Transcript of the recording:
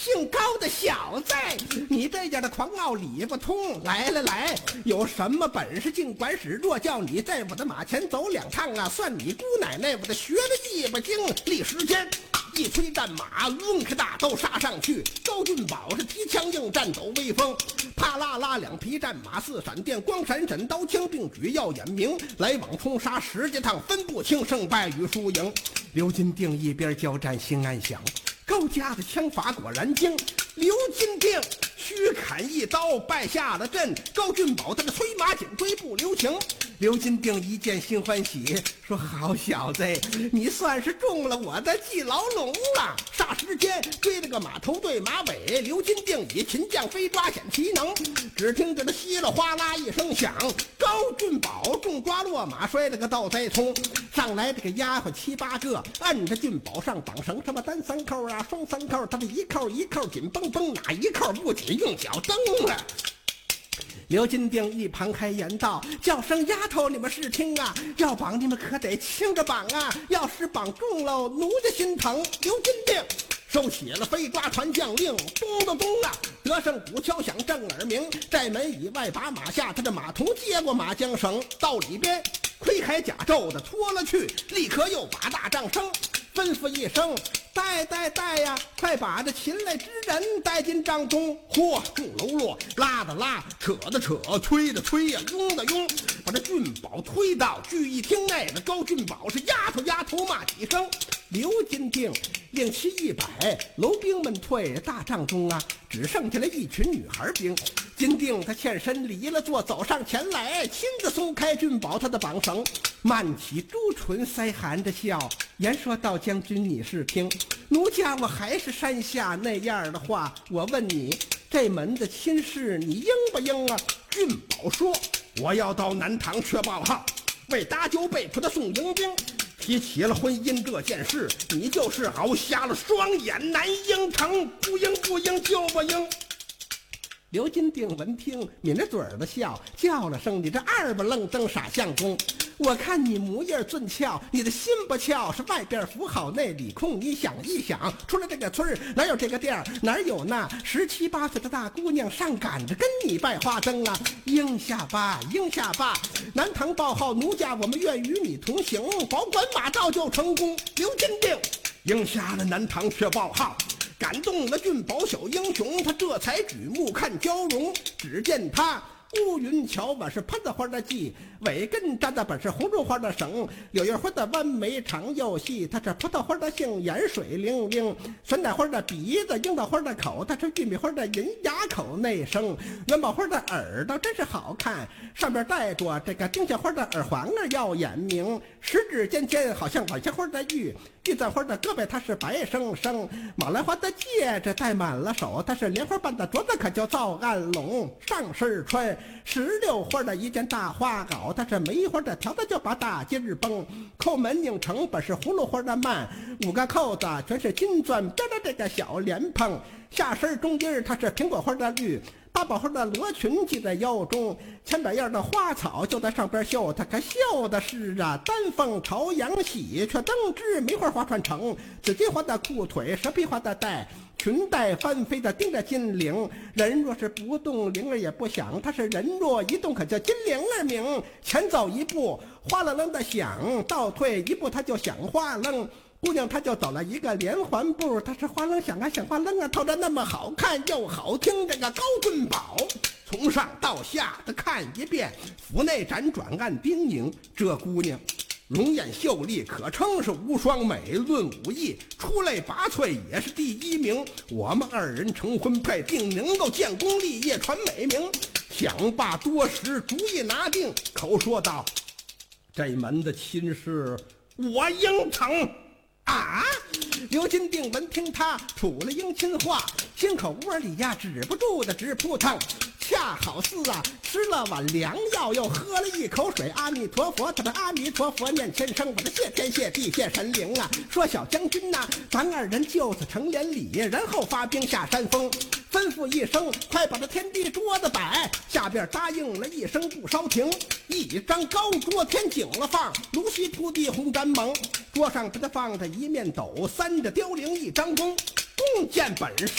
姓高的小子，你这样的狂傲理不通。来来来，有什么本事尽管使，若叫你在我的马前走2趟啊，算你姑奶奶我的学的一不精。立时间一催战马，抡开大刀杀上去。高俊宝是提枪应战，抖威风，啪啦啦2匹战马似闪电，光闪闪刀枪并举耀眼明，来往冲杀10几趟，分不清胜败与输赢。刘金定一边交战心安详，高家的枪法果然精。刘金定虚砍一刀败下了阵，高俊宝他的催马紧追不留情。刘金定一见心欢喜，说好小子，你算是中了我的计牢笼了。霎时间追了个马头对马尾，刘金定以擒将飞抓显其能。只听着那稀里哗啦一声响，高俊宝中抓落马，摔了个倒栽葱。上来这个丫鬟7、8个，按着俊宝上绑绳，什么单3扣啊，双3扣，他的一扣一扣紧绷绷，哪一扣不紧用脚蹬了。刘金定一旁开言道：“叫声丫头，你们是听啊，要绑你们可得轻着绑啊，要是绑重喽，奴家心疼。”刘金定收起了飞抓传将令，咚咚咚啊，得胜鼓敲响震耳鸣。在门以外把马下，他的马童接过马缰绳，到里边盔铠甲胄的脱了去，立刻又把大帐声吩咐一声：“带呀，快把这擒来之人带进帐中。”嚯，众喽啰，拉的拉，扯的扯，推的推呀，拥的拥，把这俊宝推到聚义厅内。那高俊宝是丫头骂几声。刘金定令其100楼兵们退，大帐中啊，只剩下了一群女孩兵。金定他欠身离了座，走上前来，亲自松开俊宝他的绑绳，漫起朱唇，腮含着笑，言说道：“将军你是听，奴家我还是山下那样的话，我问你，这门的亲事你应不应啊？”俊宝说：“我要到南唐去报号，为搭救被捕的宋迎兵。提起了婚姻这件事，你就是好瞎了双眼，难应承，不应就不应。”刘金定闻听，抿着嘴儿的笑，叫了声：“你这2不愣登傻相公，我看你模样俊俏，你的心不俏，是外边服好内里空。你想一想，出了这个村哪有这个店，哪有那17、18岁的大姑娘上赶着跟你拜花灯啊？应下吧，南唐报号，奴家我们愿与你同行，保管马到就成功。”刘金定应下了南唐去报号，感动了俊宝小英雄，他这才举目看交容，只见他乌云桥本是喷子花的髻，尾根粘的本是红绒花的绳，柳叶花的弯眉长又细，它是葡萄花的杏眼水灵灵，酸奶花的鼻子，樱桃花的口，它是玉米花的银牙口内生，元宝花的耳朵真是好看，上边带着这个丁香花的耳环儿耀眼明，食指尖好像晚霞花的玉簪花的胳膊它是白生生，马兰花的戒指戴满了手，它是莲花瓣的镯子可叫造案笼，上身穿16花的一件大花袄，它是梅花的条子就把大结儿绷，扣门拧成本是葫芦花的幔，5个扣子全是金钻边的这个小莲蓬，下身中间它是苹果花的绿，八宝花的罗裙系在腰中，千百样的花草就在上边绣，它可绣的是啊丹凤朝阳喜，却登之梅花花串成，紫金花的裤腿，蛇皮花的带，裙带翻飞的钉着金铃，人若是不动铃儿也不响，它是人若一动可叫金铃儿鸣，前走一步哗啦楞的响，倒退一步它就响哗楞，姑娘她就走了一个连环步，她是哗楞响啊响哗楞啊，透着那么好看又好听。这个高俊宝从上到下的看一遍，府内辗转暗叮咛，这姑娘容颜秀丽，可称是无双美，论武艺出类拔萃也是第1名，我们2人成婚配，定能够建功立业传美名。想罢多时，主意拿定，口说道：“这门的亲事我应承。”啊！刘金定闻听他处了应亲话，心口窝里呀止不住的直扑腾，恰好似啊吃了碗凉药，又喝了一口水。阿弥陀佛，他的阿弥陀佛念千声，我的谢天谢地谢神灵啊！说小将军呐，咱2人就此成连理，然后发兵下山峰。吩咐一声，快把这天地桌子摆，下边答应了一声不稍停。一张高桌天井了放，芦席铺地红毡蒙，桌上给他放着一面斗，3着凋零一张弓，弓箭本